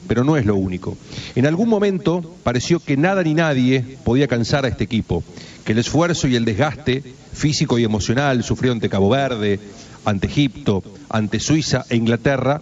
pero no es lo único. En algún momento pareció que nada ni nadie podía cansar a este equipo, que el esfuerzo y el desgaste físico y emocional sufrido ante Cabo Verde, ante Egipto, ante Suiza e Inglaterra,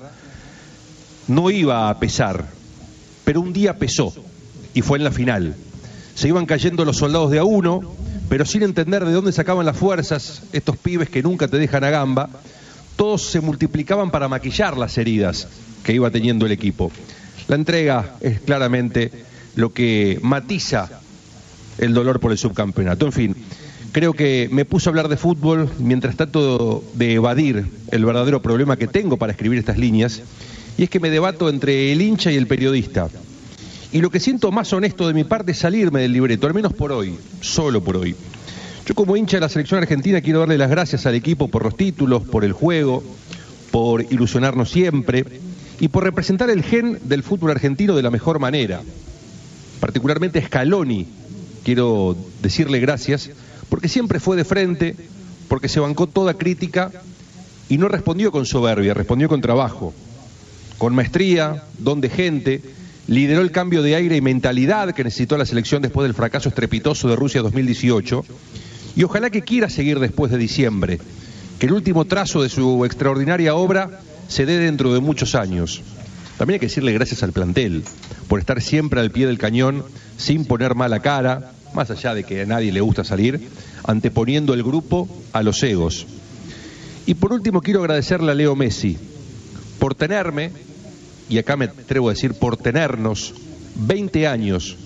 no iba a pesar, pero un día pesó, y fue en la final. Se iban cayendo los soldados de a uno, pero sin entender de dónde sacaban las fuerzas, estos pibes que nunca te dejan a gamba, todos se multiplicaban para maquillar las heridas que iba teniendo el equipo. La entrega es claramente lo que matiza el dolor por el subcampeonato. En fin, creo que me puse a hablar de fútbol mientras trato de evadir el verdadero problema que tengo para escribir estas líneas, y es que me debato entre el hincha y el periodista. Y lo que siento más honesto de mi parte es salirme del libreto, al menos por hoy, solo por hoy. Yo como hincha de la selección argentina quiero darle las gracias al equipo por los títulos, por el juego, por ilusionarnos siempre y por representar el gen del fútbol argentino de la mejor manera. Particularmente a Scaloni quiero decirle gracias porque siempre fue de frente, porque se bancó toda crítica y no respondió con soberbia, respondió con trabajo, con maestría, don de gente. Lideró el cambio de aire y mentalidad que necesitó la selección después del fracaso estrepitoso de Rusia 2018 y ojalá que quiera seguir después de diciembre, que el último trazo de su extraordinaria obra se dé dentro de muchos años. También hay que decirle gracias al plantel por estar siempre al pie del cañón sin poner mala cara, más allá de que a nadie le gusta salir, anteponiendo el grupo a los egos. Y por último quiero agradecerle a Leo Messi por tenerme, y acá me atrevo a decir por tenernos 20 años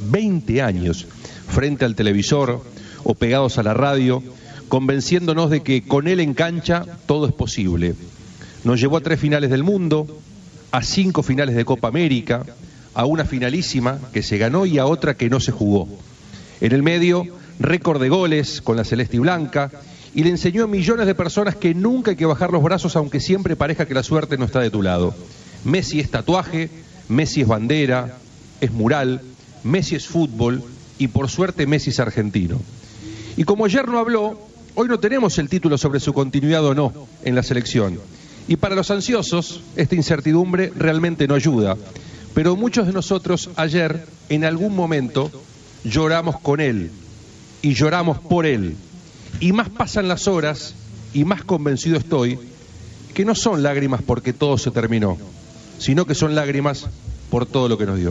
frente al televisor o pegados a la radio, convenciéndonos de que con él en cancha todo es posible. Nos llevó a 3 finales del mundo, a 5 finales de Copa América, a una finalísima que se ganó y a otra que no se jugó. En el medio, récord de goles con la celeste y blanca, y le enseñó a millones de personas que nunca hay que bajar los brazos aunque siempre parezca que la suerte no está de tu lado. Messi es tatuaje, Messi es bandera, es mural, Messi es fútbol y por suerte Messi es argentino. Y como ayer no habló, hoy no tenemos el título sobre su continuidad o no en la selección. Y para los ansiosos, esta incertidumbre realmente no ayuda. Pero muchos de nosotros ayer, en algún momento, lloramos con él y lloramos por él. Y más pasan las horas y más convencido estoy que no son lágrimas porque todo se terminó, sino que son lágrimas por todo lo que nos dio.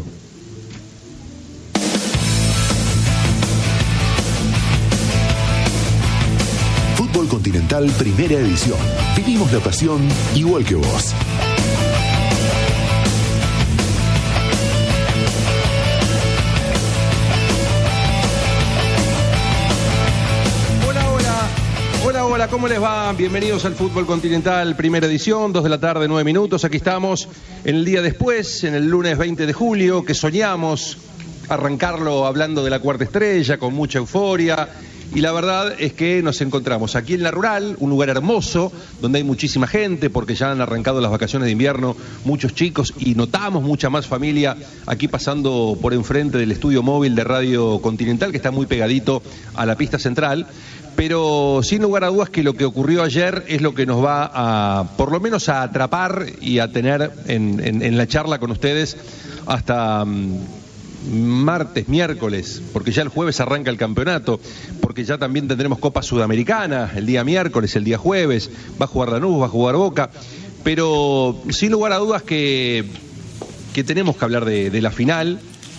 Fútbol Continental, primera edición. Vivimos la pasión igual que vos. Hola, ¿cómo les va? Bienvenidos al Fútbol Continental, primera edición, 2 de la tarde, 9 minutos. Aquí estamos en el día después, en el lunes 20 de julio, que soñamos arrancarlo hablando de la cuarta estrella, con mucha euforia. Y la verdad es que nos encontramos aquí en La Rural, un lugar hermoso, donde hay muchísima gente, porque ya han arrancado las vacaciones de invierno, muchos chicos, y notamos mucha más familia aquí pasando por enfrente del estudio móvil de Radio Continental, que está muy pegadito a la pista central. Pero sin lugar a dudas que lo que ocurrió ayer es lo que nos va a, por lo menos, a atrapar y a tener en la charla con ustedes hasta martes, miércoles, porque ya el jueves arranca el campeonato, porque ya también tendremos Copa Sudamericana el día miércoles, el día jueves, va a jugar Lanús, va a jugar Boca, pero sin lugar a dudas que tenemos que hablar de la final.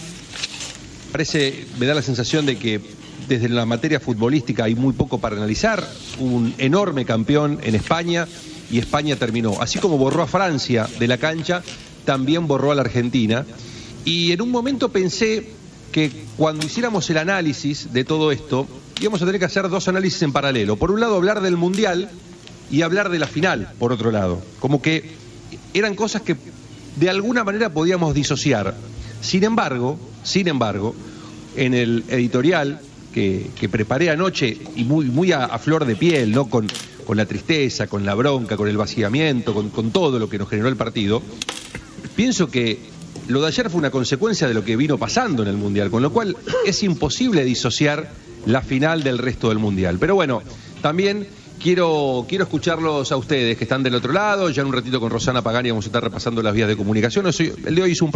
Me da la sensación de que desde la materia futbolística hay muy poco para analizar. Un enorme campeón en España y España terminó. Así como borró a Francia de la cancha, también borró a la Argentina. Y en un momento pensé que cuando hiciéramos el análisis de todo esto, íbamos a tener que hacer 2 análisis en paralelo. Por un lado hablar del Mundial y hablar de la final, por otro lado. Como que eran cosas que de alguna manera podíamos disociar. Sin embargo, en el editorial que preparé anoche y muy a flor de piel, ¿no? Con la tristeza, con la bronca, con el vaciamiento, con todo lo que nos generó el partido, pienso que lo de ayer fue una consecuencia de lo que vino pasando en el Mundial, con lo cual es imposible disociar la final del resto del Mundial. Pero bueno, también quiero escucharlos a ustedes que están del otro lado. Ya en un ratito con Rosana Pagani vamos a estar repasando las vías de comunicación. El de hoy hizo un